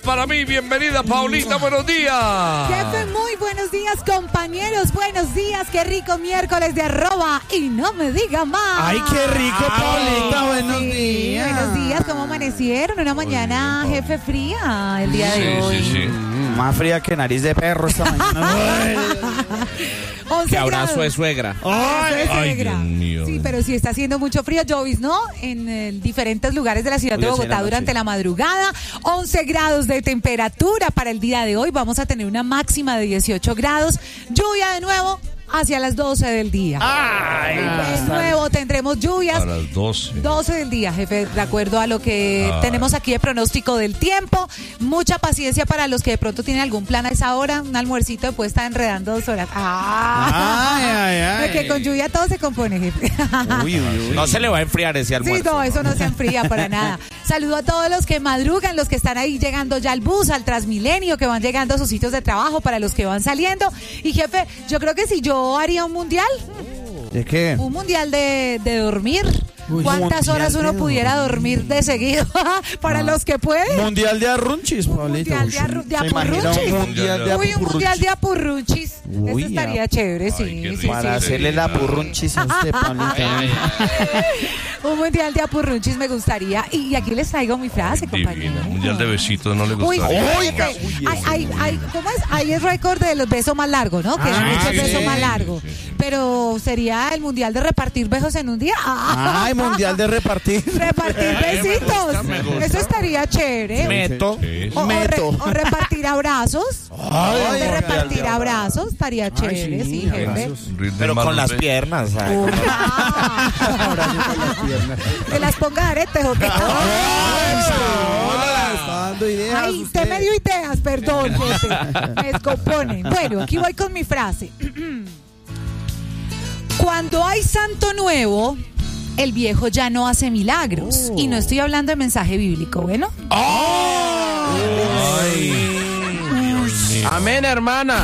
para mí. Bienvenida, Paulita, buenos días. Jefe, muy buenos días, compañeros. Buenos días, qué rico miércoles de arroba y no me diga más. Ay, qué rico, Paulita, buenos días. Buenos días, ¿cómo amanecieron? Una mañana, jefe, fría el día de hoy. Sí. Más fría que nariz de perro esta mañana. 11 Que abrazo grados. de suegra. Ay, Dios mío. Sí, pero sí está haciendo mucho frío, Jovis, ¿no? En diferentes lugares de la ciudad de Hoy es en Bogotá la noche. durante la madrugada. 11 grados de temperatura para el día de hoy. Vamos a tener una máxima de 18 grados. Lluvia de nuevo hacia las 12 del día. De nuevo tendremos lluvias. A las 12. 12 del día, jefe, de acuerdo a lo que tenemos aquí de pronóstico del tiempo. Mucha paciencia para los que de pronto tienen algún plan a esa hora. Un almuercito de puede estar enredando 2 horas. De que con lluvia todo se compone, jefe. Uy. No se le va a enfriar ese Sí, almuerzo. no, eso no se enfría para nada. Saludo a todos los que madrugan, los que están ahí llegando ya al bus, al Transmilenio, que van llegando a sus sitios de trabajo, para los que van saliendo. Y jefe, yo creo que si yo haría un mundial, ¿De qué? un mundial de dormir. Uy, ¿Cuántas mundial horas uno de pudiera dormir de seguido? Para los que pueden. Mundial de arrunchis, Paulita. Mundial de ¿Se imagina apurrunchis? un mundial de Uy, un mundial de apurrunchis. Uy, Eso estaría chévere, sí. Ay, qué sí, rico. Para sí. hacerle la apurrunchis a usted, Paulita. Un mundial de apurrunchis me gustaría. Y aquí les traigo mi frase, compañero. Divina. Mundial de besitos no le Uy, gustaría. Oiga. ¿cómo es? Ahí es récord de los besos más largos, ¿no? Que han hecho el beso más largo. Pero sería el mundial de repartir besos en un día. Ay, mundial de repartir. Repartir besitos. me gusta. Eso estaría chévere. Meto. Sí. O repartir abrazos. Ay, de repartir mundial de abrazos estaría chévere, sí, jefe. Pero con las piernas. ¿sabes? Que las ponga de aretes o qué. Está dando ideas. Ay, usted. usted me dio ideas, perdón, jefe. Me descomponen. Bueno, aquí voy con mi frase. Cuando hay santo nuevo, el viejo ya no hace milagros. Y no estoy hablando de mensaje bíblico, ¿bueno? Amén, hermana.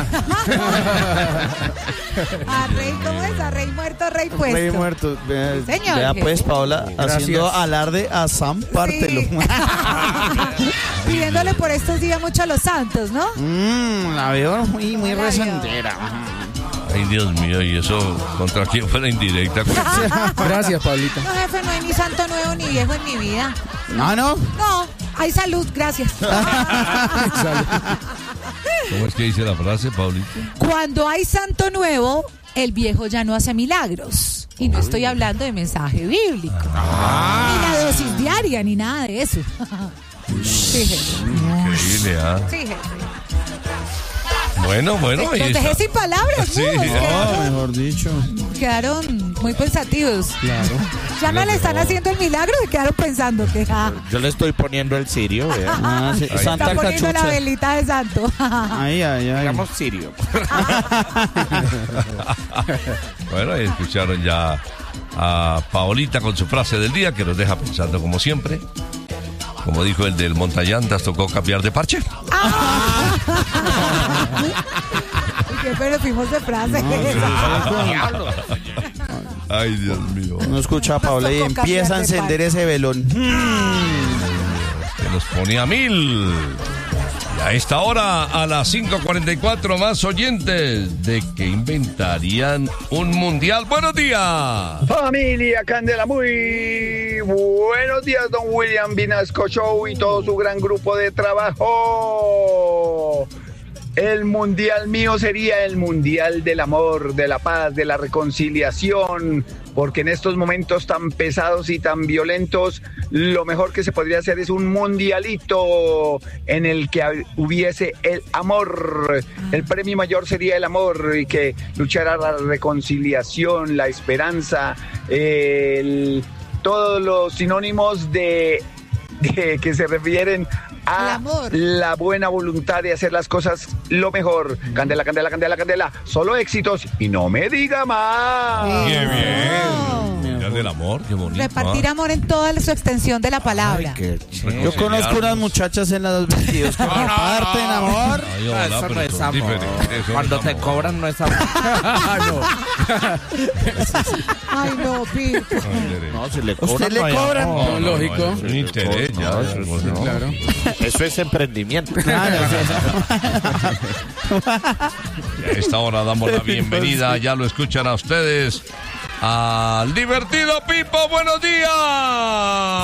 A rey, ¿cómo es? A rey muerto, rey puesto. Rey muerto. Vea, Señor, vea, jefe. pues, Paola, haciendo Gracias. alarde a Sam Pártelo. Sí. Pidiéndole por estos días mucho a los santos, ¿no? La veo muy La veo. rezandera. Ay, Dios mío, y eso contra quién fue la indirecta. Gracias, Paulita. No, jefe, no hay ni santo nuevo ni viejo en mi vida. No. No, hay salud, gracias. ¿Cómo es que dice la frase, Paulita? Cuando hay santo nuevo, el viejo ya no hace milagros. Y no estoy hablando de mensaje bíblico. Ni la dosis diaria, ni nada de eso. Sí, jefe. Increíble, ¿ah? Sí, jefe. Bueno, ahí Los está. dejé sin palabras, Sí. mudos, Mejor dicho. quedaron muy pensativos. Claro. Ya no le están haciendo el milagro y quedaron pensando que Yo le estoy poniendo el cirio, vea. Sí, está Santa poniendo la Cachucha. velita de santo. Ay. Digamos cirio. Bueno, ahí escucharon ya a Paolita con su frase del día, que nos deja pensando como siempre. Como dijo el del montallantas, tocó cambiar de parche. Qué pero fuimos de frase. Ay, Dios mío. No escucha a Paola y Nos tocó empieza a cambiar de encender ese velón. Que nos pone a 1000. Y a esta hora, a las 5:44, más oyentes de que inventarían un mundial. ¡Buenos días! Familia Candela, muy buenos días, don William Vinasco Show y todo su gran grupo de trabajo. El mundial mío sería el mundial del amor, de la paz, de la reconciliación, porque en estos momentos tan pesados y tan violentos, lo mejor que se podría hacer es un mundialito en el que hubiese el amor. El premio mayor sería el amor y que luchara la reconciliación, la esperanza, todos los sinónimos de que se refieren a amor, la buena voluntad de hacer las cosas lo mejor. Candela, candela, candela, candela. Solo éxitos y no me diga más. ¡Qué bien! Mundial del amor, qué bonito. Repartir amor en toda su extensión de la palabra. Yo conozco unas muchachas en la 222 que comparten amor. Ay, hola, Eso pero no es son amor. diferentes, eso Cuando no es te amor. cobran no es amor. Ay, no, Pipo. No, si le cobran. ¿Usted le no hay cobran? amor. No, lógico. es un interés ya. No, ¿no? Claro. Eso es emprendimiento. Y a esta hora damos la bienvenida, ya lo escuchan a ustedes, al divertido Pipo. ¡Buenos días!